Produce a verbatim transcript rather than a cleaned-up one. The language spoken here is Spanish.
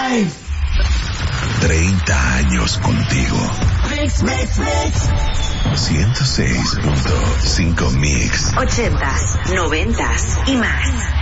Life. treinta años contigo. Mix, mix, mix. ciento seis punto cinco Mix. Ochentas, noventas y más.